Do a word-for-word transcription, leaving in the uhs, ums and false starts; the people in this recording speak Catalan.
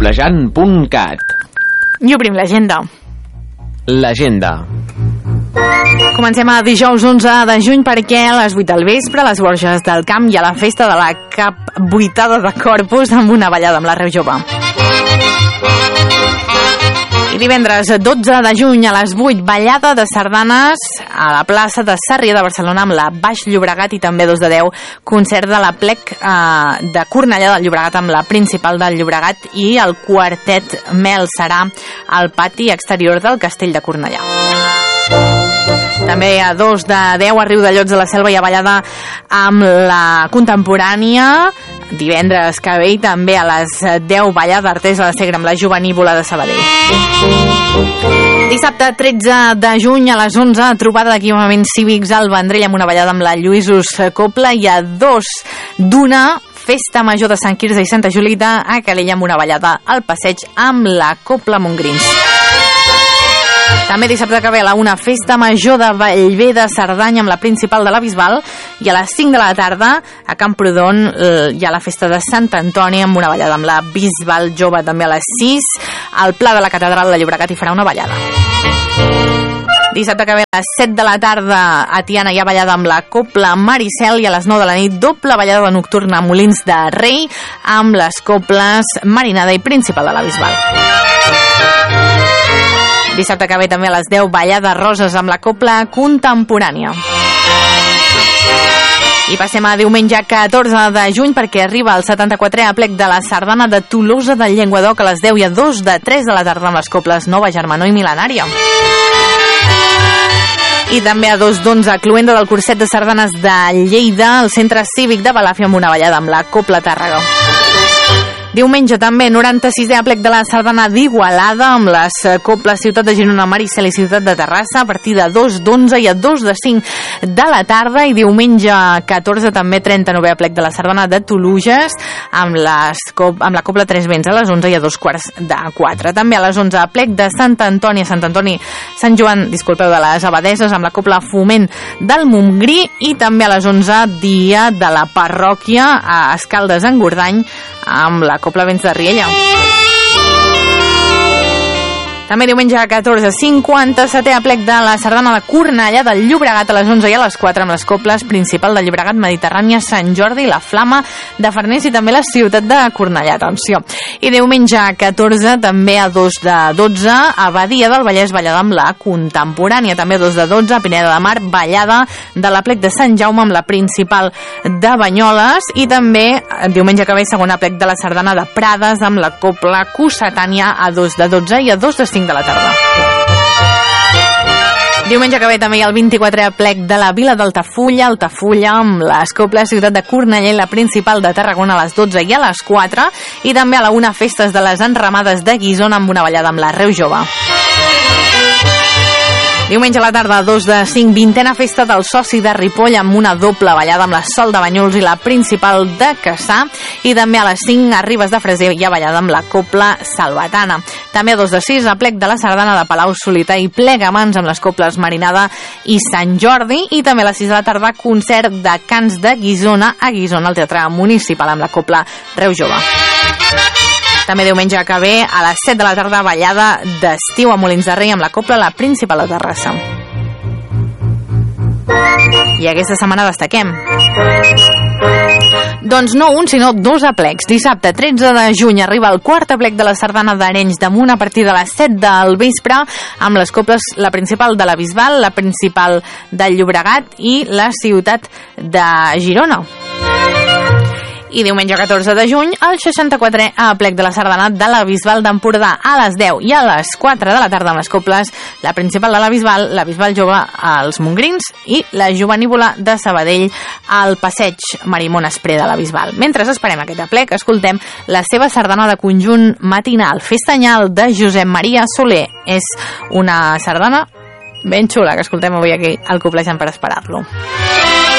coplejant punt cat. I obrim l'agenda. L'agenda. Comencem a dijous onze de juny perquè a les vuit del vespre a les Borges del Camp hi ha la festa de la capvuitada de Corpus amb una ballada amb la Reu Jove. I divendres dotze de juny a les vuit, ballada de sardanes a la plaça de Sarrià de Barcelona amb la Baix Llobregat, i també dos de deu, concert de la Plec eh, de Cornellà del Llobregat amb la Principal del Llobregat, i el quartet Mel serà al pati exterior del Castell de Cornellà. També a dos de deu a Riudellots de la Selva hi ha ballada amb la Contemporània. Divendres que ve, i també a les deu, ballada Artesa de Segre amb la Jovenívola de Sabadell. Dissabte tretze de juny a les onze, trobada d'equipaments cívics al Vendrell amb una ballada amb la Lluïsos Copla, i a dos d'una, festa major de Sant Quirze i Santa Julita a Calella amb una ballada al passeig amb la Copla Montgrins. També dissabte que ve a la una, festa major de Bellver de Cerdanya amb la Principal de la Bisbal, i a les cinc de la tarda a Camprodon hi ha la festa de Sant Antoni amb una ballada amb la Bisbal Jove. També a les sis al Pla de la Catedral de Llobregat hi farà una ballada. Dissabte que ve a les set de la tarda a Tiana hi ha ballada amb la Copla Maricel, i a les nou de la nit doble ballada nocturna a Molins de Rei amb les coples Marinada i Principal de la Bisbal. Dissabte que ve també a les deu, ballada Roses amb la Copla Contemporània. I passem a diumenge catorze de juny perquè arriba el setanta-quatrè aplec de la Sardana de Tolosa del Llenguadoc a les deu, i a dos de tres de la tarda amb les coples Nova Germanor i Milenària. I també a dos d'onze, cloenda del Curset de Sardanes de Lleida, al Centre Cívic de Balàfia amb una ballada amb la Copla Tàrrega. Diumenge també noranta-sisè aplec de la Sardana d'Igualada amb les coples Ciutat de Girona, Maricel i Ciutat de Terrassa a partir de dos d'onze i a dos de cinc de la tarda. I diumenge catorze també trenta-novè aplec de la Sardana de Toluges amb, les, amb la Copla Tres Vents a les onze i a dos quarts de quatre. També a les onze aplec de Sant Antoni a Sant Antoni Sant Joan, disculpeu, de les Abadeses amb la Copla Foment del Montgrí, i també a les onze dia de la parròquia a Escaldes en Gordany amb la Copla Vents de Riella. També diumenge catorze, cinquanta-setè aplec de la Sardana de Cornellà del Llobregat a les onze i a les quatre amb les coples Principal del Llobregat, Mediterrània, Sant Jordi, la Flama de Farners i també la Ciutat de Cornellà. Atenció. I diumenge catorze també a dos de dotze a Badia del Vallès, ballada amb la Contemporània. També a dos de dotze a Pineda de Mar, ballada de l'aplec de Sant Jaume amb la Principal de Banyoles. I també diumenge que ve segon aplec de la Sardana de Prades amb la Copla Cossetània a dos de dotze i a dos de cinc de la tarda. Diumenge que ve també hi ha el vint-i-quatrè aplec de la Vila d'Altafulla, Altafulla amb les coples Ciutat de Cornellà i la Principal de Tarragona a les dotze i a les quatre, i també a la una festes de les Enramades de Guissona amb una ballada amb la Reu Jove. Diumenge a la tarda, dos de cinc, vintena festa del Soci de Ripoll amb una doble ballada amb la Sol de Banyuls i la Principal de Cassà, i també a les cinc a Ribes de Freser hi ha ballada amb la Copla Salvatana. També a dos de sis, a plec de la Sardana de Palau Solità i Plegamans amb les coples Marinada i Sant Jordi, i també a les sis de la tarda concert de cants de Guissona a Guissona al Teatre Municipal amb la Copla Reu Jove. També diumenge que ve a les set de la tarda ballada d'estiu a Molins de Rei amb la Copla La Principal de Terrassa. I aquesta setmana destaquem doncs no un, sinó dos aplecs. Dissabte tretze de juny arriba el quart aplec de la Sardana d'Arenys de Munt a partir de les set del vespre amb les coples La Principal de la Bisbal, la Principal del Llobregat i la Ciutat de Girona. I diumenge catorze de juny, el seixanta-quatrè aplec de la Sardana de la Bisbal d'Empordà a les deu i a les quatre de la tarda amb les coples La Principal de la Bisbal, la Bisbal Jove als Montgrins i la Jovenívola de Sabadell al passeig Marimon Espré de la Bisbal. Mentre esperem aquest aplec, escoltem la seva sardana de conjunt matinal, Festanyal, de Josep Maria Soler. És una sardana ben xula que escoltem avui aquí al Coplejant per Esperar-lo.